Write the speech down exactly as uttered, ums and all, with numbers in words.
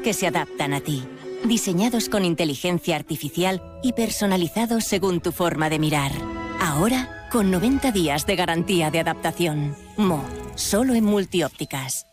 que se adaptan a ti. Diseñados con inteligencia artificial y personalizados según tu forma de mirar. Ahora, con noventa días de garantía de adaptación. Mo, solo en Multiópticas.